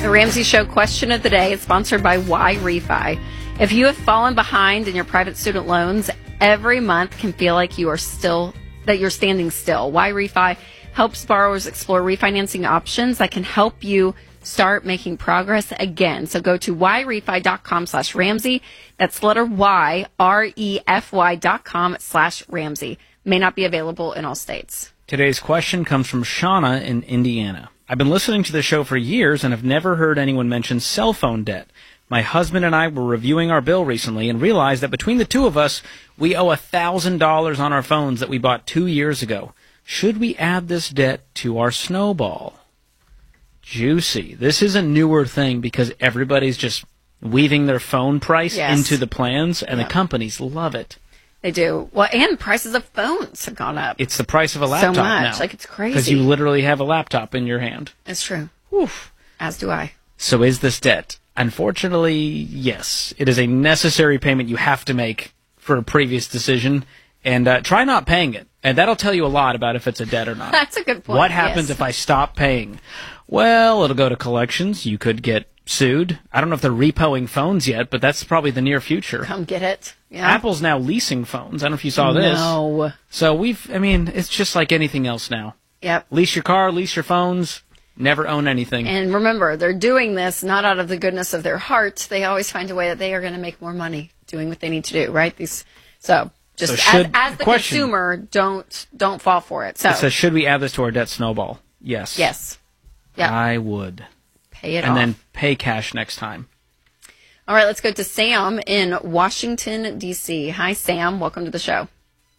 The Ramsey Show question of the day is sponsored by Y-Refi. If you have fallen behind in your private student loans, every month can feel like you're standing still. Y-Refi helps borrowers explore refinancing options that can help you start making progress again. So go to yrefi.com/Ramsey. That's letter Y, REFY.com/Ramsey. May not be available in all states. Today's question comes from Shauna in Indiana. I've been listening to the show for years and have never heard anyone mention cell phone debt. My husband and I were reviewing our bill recently and realized that between the two of us, we owe $1,000 on our phones that we bought 2 years ago. Should we add this debt to our snowball? Juicy. This is a newer thing because everybody's just weaving their phone price into the plans, and the companies love it. They do. Well, and prices of phones have gone up. It's the price of a laptop so much. now. Like, it's crazy. Because you literally have a laptop in your hand. It's true. Oof. As do I. So is this debt? Unfortunately, yes. It is a necessary payment you have to make for a previous decision. And try not paying it. And that'll tell you a lot about if it's a debt or not. That's a good point. What happens if I stop paying? Well, it'll go to collections. You could get sued. I don't know if they're repoing phones yet, but that's probably the near future. Come get it. Yeah. Apple's now leasing phones. I don't know if you saw this. No. So it's just like anything else now. Yep. Lease your car, lease your phones, never own anything. And remember, they're doing this not out of the goodness of their heart. They always find a way that they are going to make more money doing what they need to do, right? As the consumer, don't fall for it. So it says, should we add this to our debt snowball? Yes. Yes. Yeah. I would. Pay it off. And then pay cash next time. All right, let's go to Sam in Washington, D.C. Hi, Sam. Welcome to the show.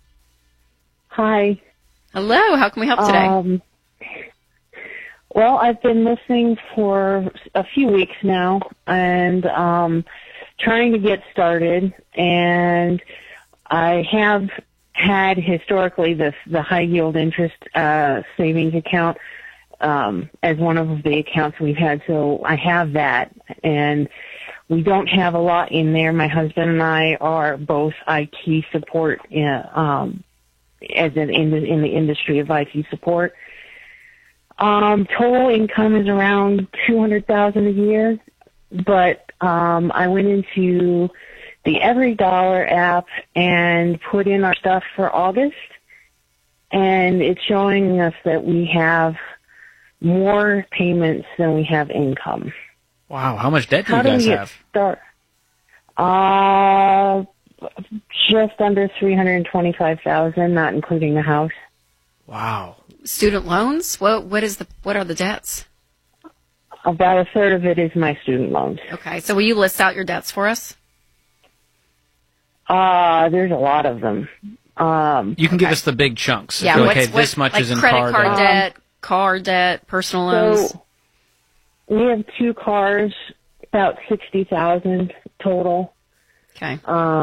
Hi. Hello. How can we help today? Well, I've been listening for a few weeks now and trying to get started. And I have had historically the high yield interest savings account as one of the accounts we've had. So I have that, and we don't have a lot in there. My husband and I are both IT support as in the industry of IT support. Total income is around $200,000 a year, but I went into the Every Dollar app and put in our stuff for August, and it's showing us that we have more payments than we have income. Wow, how much debt do you guys have? Just under $325,000, not including the house. Wow. Student loans? What are the debts? About a third of it is my student loans. Okay, so will you list out your debts for us? There's a lot of them. You can give us the big chunks. Yeah, this much is in credit card debt, car debt, personal loans. So we have 2 cars, about $60,000 total. Okay.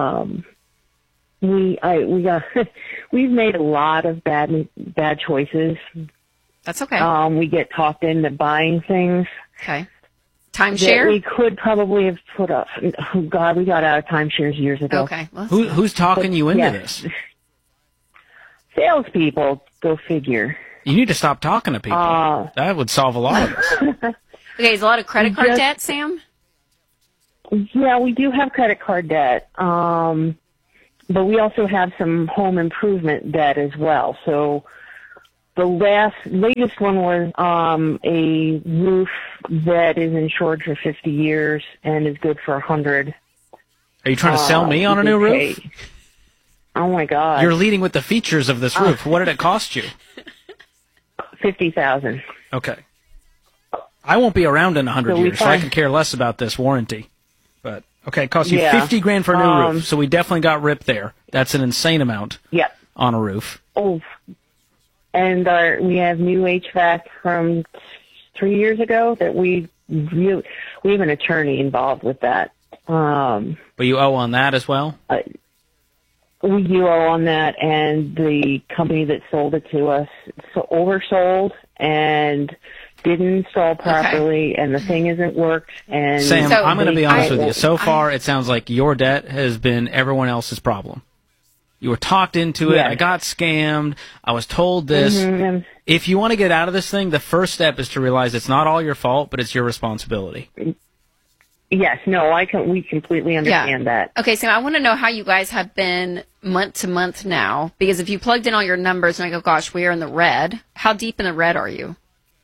We've made a lot of bad choices. That's okay. We get talked into buying things. Okay. Timeshare? We could probably have put up. Oh God, we got out of timeshares years ago. Okay. Well, who's talking you into this? Salespeople. Go figure. You need to stop talking to people. That would solve a lot of this. Okay, is a lot of credit card debt, Sam? Yeah, we do have credit card debt. But we also have some home improvement debt as well. So the latest one was a roof that is insured for 50 years and is good for 100. Are you trying to sell me on a new roof? Oh my God! You're leading with the features of this roof. What did it cost you? $50,000. Okay. I won't be around in 100 years, so I can care less about this warranty. But okay, it cost you $50,000 for a new roof, so we definitely got ripped there. That's an insane amount. Yep. On a roof. Oh. And we have new HVAC from 3 years ago that we have an attorney involved with that. But you owe on that as well? We do owe on that, and the company that sold it to us oversold and didn't install properly, and the thing isn't worked. And Sam, I'm going to be honest with you. So far, it sounds like your debt has been everyone else's problem. You were talked into it. Yes. I got scammed. I was told this. Mhm. If you want to get out of this thing, the first step is to realize it's not all your fault, but it's your responsibility. Yes, no, we completely understand that. Okay, Sam, I want to know how you guys have been month to month now, because if you plugged in all your numbers and I go, gosh, we are in the red, how deep in the red are you?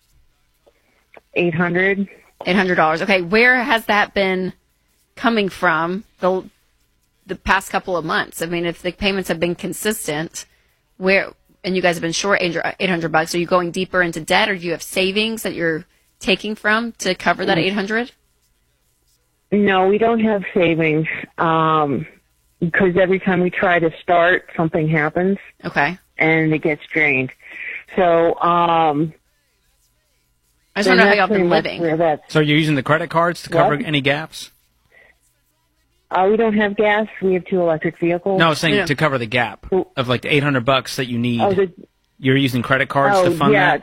$800. $800. Okay, where has that been coming from the past couple of months? I mean, if the payments have been consistent, and you guys have been short $800, are you going deeper into debt, or do you have savings that you're taking from to cover that $800? No, we don't have savings, because every time we try to start, something happens. Okay. And it gets drained. So, I just want to know how y'all been living. So you're using the credit cards to cover What? any gaps? We don't have gas. We have 2 electric vehicles. No, I was saying Yeah. to cover the gap of like the $800 that you need. Oh, You're using credit cards to fund yeah. that?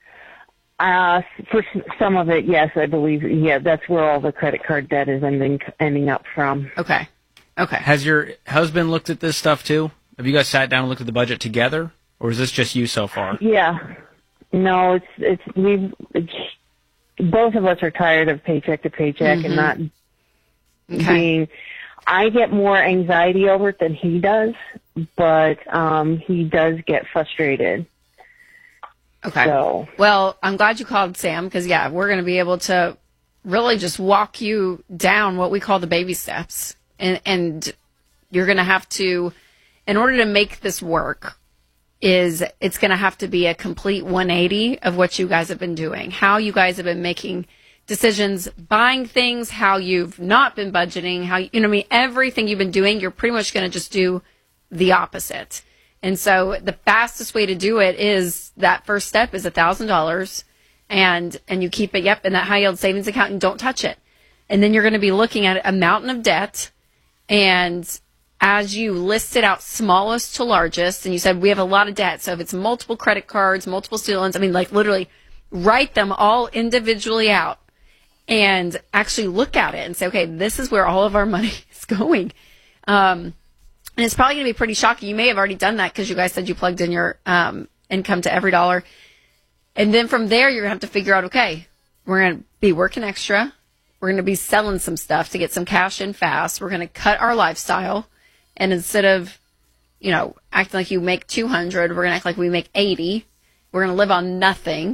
For some of it, yes, I believe. Yeah, that's where all the credit card debt is ending up from. Okay. Has your husband looked at this stuff too? Have you guys sat down and looked at the budget together, or is this just you so far? Yeah. No, both of us are tired of paycheck to paycheck and not being. I get more anxiety over it than he does, but he does get frustrated. Okay. So. Well, I'm glad you called, Sam, because, we're going to be able to really just walk you down what we call the baby steps. And you're going to have to, in order to make this work, it's going to have to be a complete 180 of what you guys have been doing, how you guys have been making decisions, buying things, how you've not been budgeting, everything you've been doing, you're pretty much going to just do the opposite. And so the fastest way to do it is that first step is $1,000 and you keep it, in that high yield savings account and don't touch it. And then you're going to be looking at a mountain of debt. And as you listed out smallest to largest, and you said we have a lot of debt. So if it's multiple credit cards, multiple student loans, literally write them all individually out and actually look at it and say, okay, this is where all of our money is going. And it's probably going to be pretty shocking. You may have already done that because you guys said you plugged in your income to every dollar. And then from there, you're going to have to figure out, okay, we're going to be working extra. We're going to be selling some stuff to get some cash in fast. We're going to cut our lifestyle. And instead of, acting like you make 200, we're going to act like we make 80. We're going to live on nothing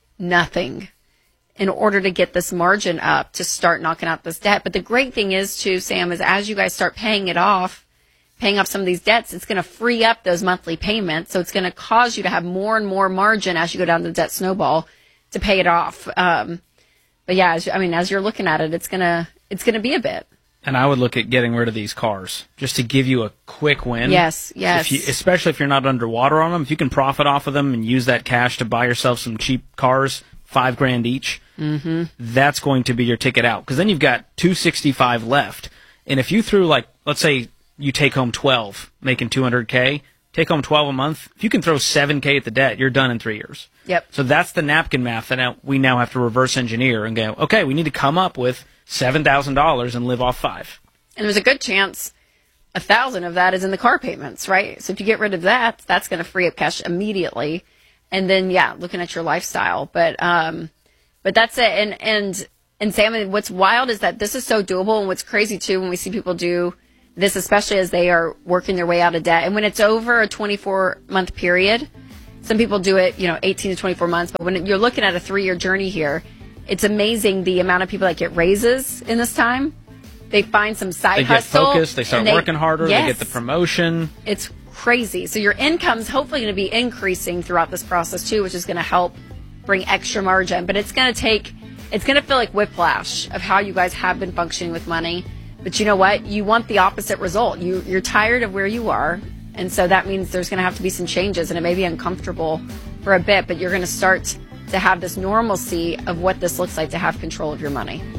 in order to get this margin up to start knocking out this debt. But the great thing is, too, Sam, is as you guys start paying off some of these debts, it's going to free up those monthly payments. So it's going to cause you to have more and more margin as you go down the debt snowball to pay it off. But yeah, as you're looking at it, it's going to be a bit. And I would look at getting rid of these cars just to give you a quick win. Yes. Especially if you're not underwater on them. If you can profit off of them and use that cash to buy yourself some cheap cars, $5,000 each, that's going to be your ticket out. Because then you've got $265 left. And if you threw, let's say you take home 12, making $200K, take home 12 a month. If you can throw $7K at the debt, you're done in 3 years. Yep. So that's the napkin math that we now have to reverse engineer and go, okay, we need to come up with $7,000 and live off $5,000. And there's a good chance $1,000 of that is in the car payments, right? So if you get rid of that, that's going to free up cash immediately. And then, looking at your lifestyle. But that's it. And Sam, what's wild is that this is so doable. And what's crazy too, when we see people do this, especially as they are working their way out of debt. And when it's over a 24-month period, some people do it, 18 to 24 months. But when you're looking at a 3-year journey here, it's amazing the amount of people that get raises in this time. They find some side hustle. They get focused. They start working harder. Yes. They get the promotion. It's crazy. So your income's hopefully going to be increasing throughout this process too, which is going to help bring extra margin. But it's going to feel like whiplash of how you guys have been functioning with money. But you know what? You want the opposite result. You're tired of where you are. And so that means there's going to have to be some changes, and it may be uncomfortable for a bit, but you're going to start to have this normalcy of what this looks like to have control of your money.